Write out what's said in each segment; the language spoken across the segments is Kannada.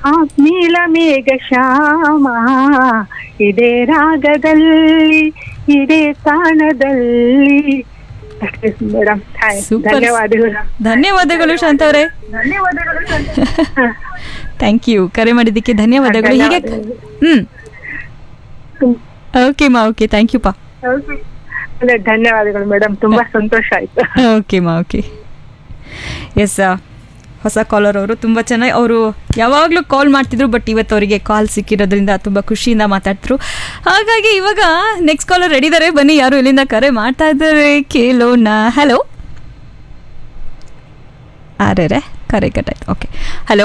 ಆ ನೀಲ ಮೇಘ ಶ್ಯಾಮ ಇದೇ ರಾಗದಲ್ಲಿ ಇದೇ ತಾಣದಲ್ಲಿ ಅಷ್ಟೇ ಮೇಡಮ್. ಸೂಪರ್. ಧನ್ಯವಾದಗಳು. ಧನ್ಯವಾದಗಳು ಶಾಂತ ಅವರೇ. ಥ್ಯಾಂಕ್ ಯು, ಕರೆ ಮಾಡಿದ್ದಕ್ಕೆ ಧನ್ಯವಾದಗಳು. ಹೀಗೆ ಓಕೆ ಮಾ, ಓಕೆ, ಥ್ಯಾಂಕ್ ಯು ಪಾ. ಧನ್ಯವಾದಗಳು ಮೇಡಮ್, ತುಂಬಾ ಸಂತೋಷ ಆಯ್ತು. ಓಕೆ ಮಾ, ಓಕೆ. ಎಸ್, ಹೊಸ ಕಾಲರ್ ಅವರು ತುಂಬ ಚೆನ್ನಾಗಿ, ಅವರು ಯಾವಾಗಲೂ ಕಾಲ್ ಮಾಡ್ತಿದ್ರು, ಬಟ್ ಇವತ್ತು ಅವರಿಗೆ ಕಾಲ್ ಸಿಕ್ಕಿರೋದ್ರಿಂದ ತುಂಬ ಖುಷಿಯಿಂದ ಮಾತಾಡ್ತಿದ್ರು. ಹಾಗಾಗಿ ಇವಾಗ ನೆಕ್ಸ್ಟ್ ಕಾಲರ್ ರೆಡಿ ಇದ್ದಾರೆ, ಬನ್ನಿ ಯಾರು ಇಲ್ಲಿಂದ ಕರೆ ಮಾಡ್ತಾ ಇದ್ದಾರೆ ಕೇಳೋಣ. ಹಲೋ, ಅರೆ ಕರೆ ಕಟ್ಟಾಯ್ತು. Okay, hello.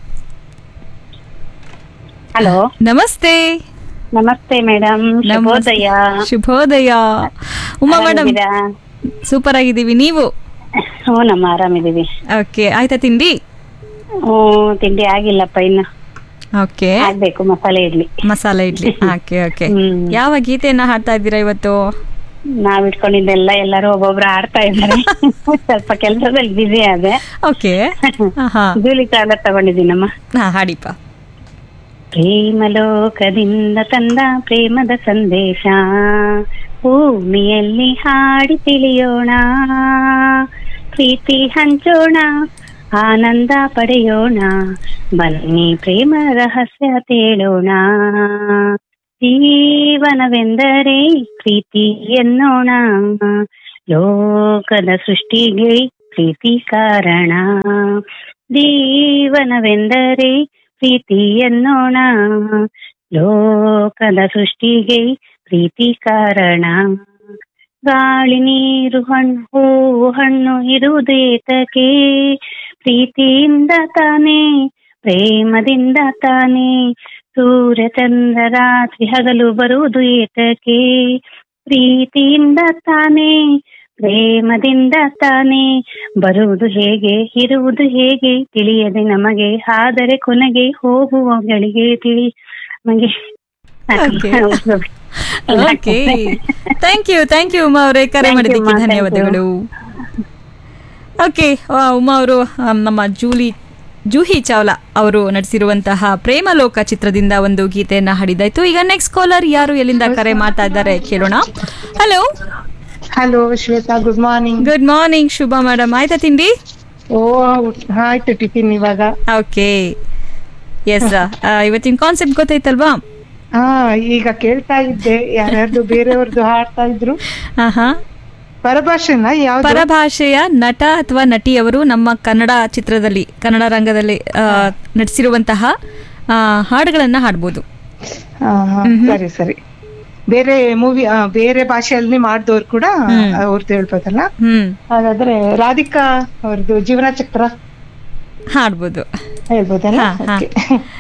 ಹಲೋ, ನಮಸ್ತೆ. ನಮಸ್ತೆ ಮೇಡಮ್, ಶುಭೋದಯ. ಶುಭೋದಯ ಉಮಾ ಮೇಡಮ್. ಸೂಪರ್ ಆಗಿದ್ದೀವಿ, ನೀವು? ಹ್ಞೂ ನಮ್ಮ ಆರಾಮಿದ್ದೀವಿ. ಓಕೆ, ಆಯ್ತಾ ತಿಂಡಿ? ತಿಂಡಿ ಆಗಿಲ್ಲಪ್ಪ ಇನ್ನು. ಓಕೆ, ಆಗ್ಬೇಕು. ಮಸಾಲೆ ಇಡ್ಲಿ. ಮಸಾಲೆ ಇಡ್ಲಿ. Okay okay. ಯಾವ ಗೀತೆಯನ್ನ ಹಾಡ್ತಾ ಇದ್ದೀರಾ ಇವತ್ತು? ನಾವ್ ಇಟ್ಕೊಂಡಿದ್ದೆಲ್ಲ ಎಲ್ಲರೂ ಒಬ್ಬೊಬ್ರು ಆಡ್ತಾ ಇದ್ದಾರೆ. ಸ್ವಲ್ಪ ಕೆಲಸದಲ್ಲಿ ಬಿಸಿ ಆದೆ. ಓಕೆ, ಜೂಲಿ ಕಾಲ ತಗೊಂಡಿದ್ದೀನಮ್ಮ. ಹಾಡಿಪ್ಪ. ಪ್ರೇಮ ಲೋಕದಿಂದ ತಂದ ಪ್ರೇಮದ ಸಂದೇಶ, ಭೂಮಿಯಲ್ಲಿ ಹಾಡಿ ತಿಳಿಯೋಣ, ಪ್ರೀತಿ ಹಂಚೋಣ, ಆನಂದ ಪಡೆಯೋಣ, ಬನ್ನಿ ಪ್ರೇಮ ರಹಸ್ಯ ತೇಳೋಣ, ಜೀವನವೆಂದರೆ ಪ್ರೀತಿ ಎನ್ನೋಣ, ಲೋಕದ ಸೃಷ್ಟಿಗೆ ಪ್ರೀತಿ ಕಾರಣ, ಜೀವನವೆಂದರೆ ಪ್ರೀತಿ ಎನ್ನೋಣ, ಲೋಕದ ಸೃಷ್ಟಿಗೆ ಪ್ರೀತಿ ಕಾರಣ, ಗಾಳಿ ನೀರು ಹಣ್ಣು ಹಣ್ಣು ಇರುವುದೇತಕ್ಕೆ, ಪ್ರೀತಿಯಿಂದ ತಾನೇ ಪ್ರೇಮದಿಂದ ತಾನೇ, ಸೂರ್ಯ ಚಂದ್ರ ರಾತ್ರಿ ಹಗಲು ಬರುವುದು ಏತಕ್ಕೆ, ಪ್ರೀತಿಯಿಂದ ತಾನೇ ಪ್ರೇಮದಿಂದ ತಾನೇ, ಬರುವುದು ಹೇಗೆ ಇರುವುದು ಹೇಗೆ ತಿಳಿಯದೆ ನಮಗೆ, ಆದರೆ ಕೊನೆಗೆ ಹೋಗುವಗಳಿಗೆ ತಿಳಿ ನಮಗೆ. ಓಕೆ, ಥ್ಯಾಂಕ್ ಯು ಉಮಾ ಅವರೇ, ಕರೆ ಮಾಡಿದ್ದಕ್ಕೆ ಧನ್ಯವಾದಗಳು. ಓಕೆ, ಉಮಾ ಅವರು ನಮ್ಮ ಜೂಹಿ ಚಾವ್ಲಾ ಅವರು ನಟಿಸಿರುವಂತಹ ಪ್ರೇಮಲೋಕ ಚಿತ್ರದಿಂದ ಒಂದು ಗೀತೆಯನ್ನ ಹಾಡಿದಾಯ್ತು. ಈಗ ನೆಕ್ಸ್ಟ್ ಕಾಲರ್ ಯಾರು ಎಲ್ಲಿಂದ ಕರೆ ಮಾಡ್ತಾ ಇದ್ದಾರೆ ಕೇಳೋಣ. Hello. Hello Shweta, good morning. Good morning Shubha madam, ಆಯ್ತಾ ತಿಂಡಿ? ಓ ಆಯ್ತು, ಟಿಫಿನ್ ಇವಾಗ. ಓಕೆ, ಎಸ್, ಇವತ್ತಿನ ಕಾನ್ಸೆಪ್ಟ್ ಗೊತ್ತಾಯ್ತಲ್ವಾ? ಹಾ, ಈಗ ಕೇಳ್ತಾ ಇದ್ದೆ, ಯಾರ್ಯಾರ್ದು ಬೇರೆಯವ್ರದ್ದು ಹಾಡ್ತಾ ಇದ್ರು. ಪರಭಾಷೆನ ಯಾವ್ದು? ಪರಭಾಷೆಯ ನಟ ಅಥವಾ ನಟಿಯವರು ನಮ್ಮ ಕನ್ನಡ ಚಿತ್ರದಲ್ಲಿ, ಕನ್ನಡ ರಂಗದಲ್ಲಿ ನಟಿಸಿರುವಂತಹ ಹಾಡುಗಳನ್ನ ಹಾಡ್ಬೋದು. ಸರಿ ಸರಿ. ಬೇರೆ ಮೂವಿ, ಬೇರೆ ಭಾಷೆಯಲ್ಲಿ ಮಾಡಿದವ್ರು ಕೂಡ ಅವ್ರದ್ದು ಹೇಳ್ಬೋದಲ್ಲ. ಹಾಗಾದ್ರೆ ರಾಧಿಕಾ ಅವ್ರದ್ದು ಜೀವನ ಚಕ್ರ ಹಾಡ್ಬೋದು, ಹೇಳ್ಬೋದಲ್ಲ.